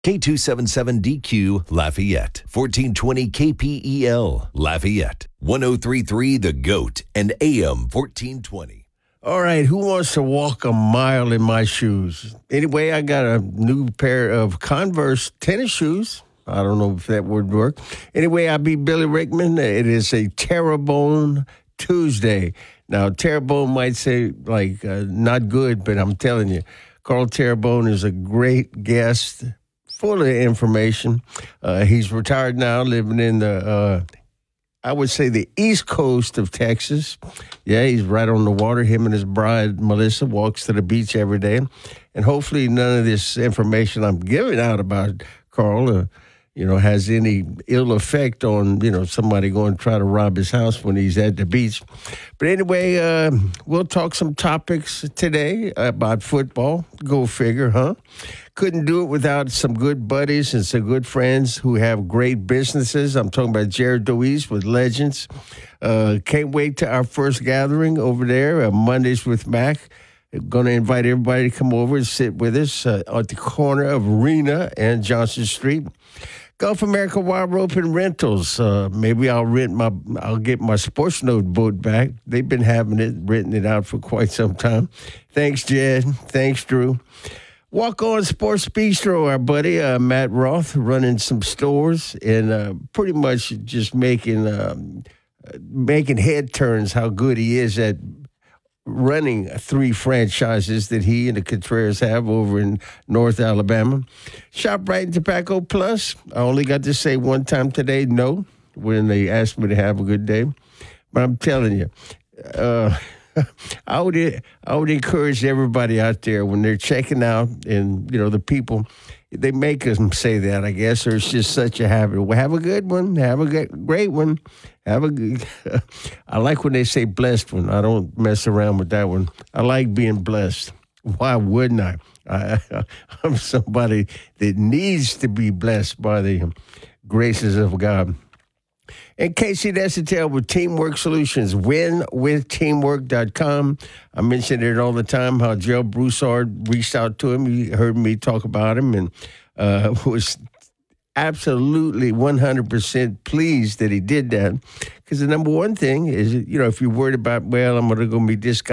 K277DQ Lafayette, 1420 KPEL Lafayette, 1033 The Goat, and AM 1420. All right, who wants to walk a mile in my shoes? Anyway, I got a new pair of Converse tennis shoes. I don't know if that would work. Anyway, I'll be Billy Rickman. It is a Terrebonne Tuesday. Now, Terrebonne might say, not good, but I'm telling you, Carl Terrebonne is a great guest, full of information. He's retired now, living in the, I would say, the east coast of Texas. Yeah, he's right on the water. Him and his bride, Melissa, walks to the beach every day. And hopefully none of this information I'm giving out about Carl, has any ill effect on, somebody going to try to rob his house when he's at the beach. But anyway, we'll talk some topics today about football. Go figure, huh? Couldn't do it without some good buddies and some good friends who have great businesses. I'm talking about Jared Deweese with Legends. Can't wait to our first gathering over there, Mondays with Mac. Going to invite everybody to come over and sit with us at the corner of Arena and Johnson Street. Gulf America Wild Rope and Rentals. Maybe I'll get my Sports Note boat back. They've been renting it out for quite some time. Thanks, Jed. Thanks, Drew. Walk On Sports Bistro, our buddy Matt Roth, running some stores and pretty much just making head turns how good he is at running 3 franchises that he and the Contreras have over in North Alabama. ShopRite and Tobacco Plus. I only got to say one time today no when they asked me to have a good day. But I'm telling you, I would encourage everybody out there when they're checking out and, the people, they make them say that, I guess, or it's just such a habit. Well, have a good one. Have a great one. I like when they say blessed one. I don't mess around with that one. I like being blessed. Why wouldn't I? I'm somebody that needs to be blessed by the graces of God. And Casey Desautel with Teamwork Solutions, winwithteamwork.com. I mention it all the time, how Joe Broussard reached out to him. He heard me talk about him and was absolutely 100% pleased that he did that. Because the number one thing is, if you're worried about, I'm going to go meet this guy